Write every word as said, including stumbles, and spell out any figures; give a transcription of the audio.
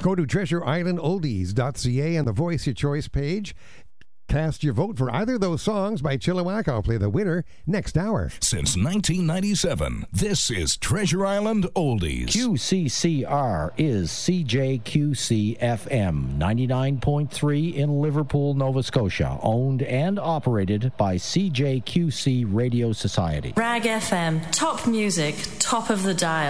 Go to treasure island oldies dot c a and the Voice Your Choice page. Cast your vote for either of those songs by Chilliwack. I'll play the winner next hour. Since nineteen ninety-seven, this is Treasure Island Oldies. Q C C R is C J Q C F M, ninety-nine point three in Liverpool, Nova Scotia. Owned and operated by C J Q C Radio Society. Rag F M, top music, top of the dial.